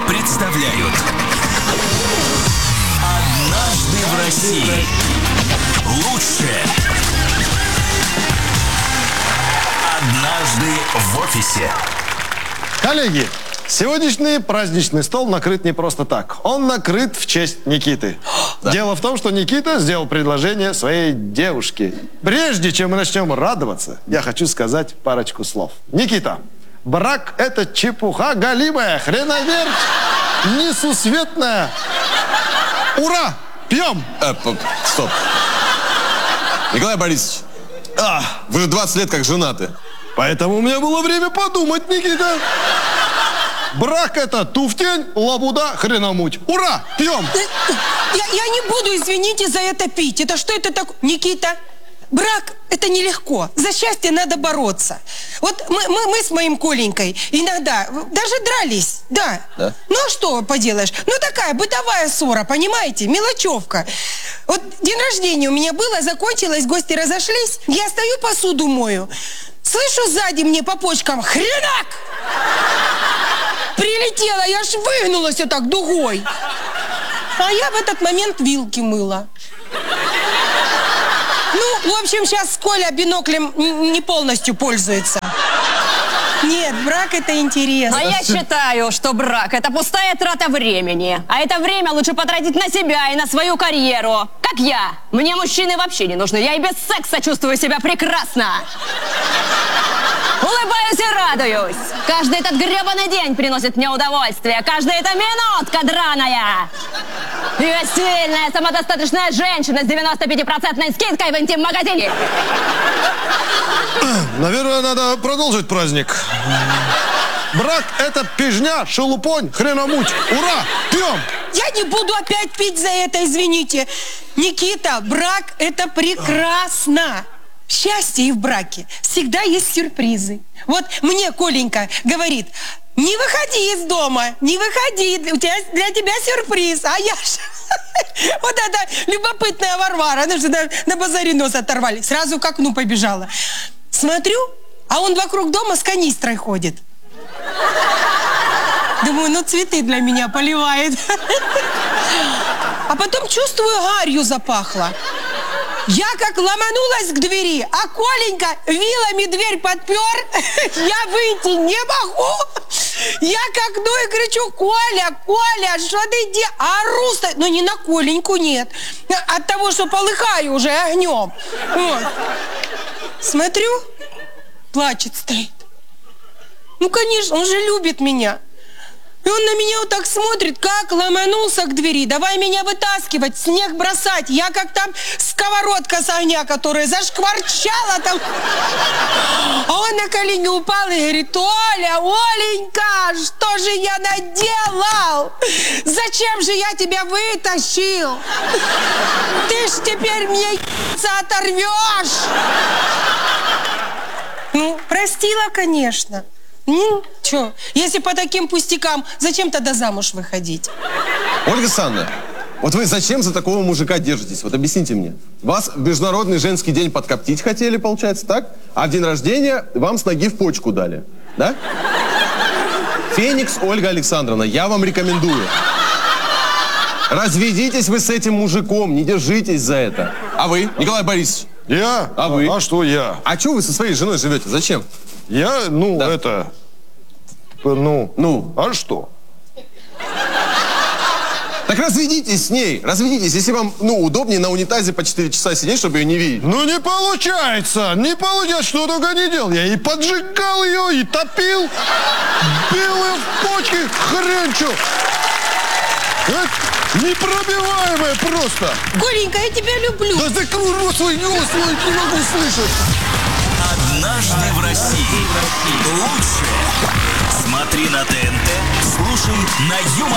представляют «Однажды в России». Лучшее. «Однажды в офисе». Коллеги, сегодняшний праздничный стол накрыт не просто так. Он накрыт в честь Никиты. Дело в том, что Никита сделал предложение своей девушке. Прежде чем мы начнем радоваться, я хочу сказать парочку слов. Никита, брак – это чепуха голимая, хреноверть несусветная. Ура! Пьем! Стоп. Николай Борисович, вы же 20 лет как женаты. Поэтому у меня было время подумать, Никита. Брак – это туфтень, лабуда, хреномуть. Ура! Пьем! Я не буду, извините, за это пить. Это что это такое? Никита, брак – это нелегко. За счастье надо бороться. Вот мы с моим Коленькой иногда даже дрались, да. Ну, а что поделаешь? Ну, такая бытовая ссора, понимаете? Мелочевка. Вот день рождения у меня было, закончилось, гости разошлись. Я стою, посуду мою. Слышу сзади мне по почкам хренак! Прилетела, я аж выгнулась вот так дугой. А я в этот момент вилки мыла. Ну, в общем, сейчас Коля биноклем не полностью пользуется. Нет, брак – это интересно. А я считаю, что брак – это пустая трата времени. А это время лучше потратить на себя и на свою карьеру. Как я. Мне мужчины вообще не нужны. Я и без секса чувствую себя прекрасно. Улыбаюсь и радуюсь. Каждый этот гребаный день приносит мне удовольствие. Каждая эта минутка драная. Я сильная, самодостаточная женщина с 95% скидкой в интим-магазине. Наверное, надо продолжить праздник. Брак – это пижня, шелупонь, хреномуть. Ура! Пьем! Я не буду опять пить за это, извините. Никита, брак – это прекрасно. Счастье и в браке всегда есть сюрпризы. Вот мне Коленька говорит: не выходи из дома, не выходи, для тебя сюрприз. А я ж... Вот эта любопытная Варвара, она же на базаре нос оторвали. Сразу к окну побежала. Смотрю, а он вокруг дома с канистрой ходит. Думаю, ну цветы для меня поливает. А потом чувствую, гарью запахло. Я как ломанулась к двери, а Коленька вилами дверь подпер. Я выйти не могу. Я к окну и кричу: Коля, Коля, что ты делаешь? А ору, но не на Коленьку, нет. От того, что полыхаю уже огнем. Вот. Смотрю, плачет стоит. Ну, конечно, он же любит меня. И он на меня вот так смотрит, как ломанулся к двери. Давай меня вытаскивать, снег бросать. Я как там сковородка с огня, которая зашкварчала там. А он на колени упал и говорит: Оля, Оленька, что же я наделал? Зачем же я тебя вытащил? Ты ж теперь мне яйца оторвешь. Ну, простила, конечно. Ну, чё, если по таким пустякам, зачем тогда замуж выходить? Ольга Александровна, вот вы зачем за такого мужика держитесь? Вот объясните мне. Вас в Международный женский день подкоптить хотели, получается, так? А в день рождения вам с ноги в почку дали, да? Феникс Ольга Александровна, я вам рекомендую. Разведитесь вы с этим мужиком, не держитесь за это. А вы, Николай Борисович? Я? А вы? А что я? А чего вы со своей женой живете? Зачем? Я, ну, да. А что? Так разведитесь с ней, разведитесь, если вам, удобнее на унитазе по 4 часа сидеть, чтобы ее не видеть. Ну, не получается, что только не делал. Я и поджигал ее, и топил, бил ее в почки, хрен что. Непробиваемая просто. Коленька, я тебя люблю. Да закрой рот свой, не могу слышать. «Однажды в России». Лучшее. Смотри на ТНТ, слушай на Юмор.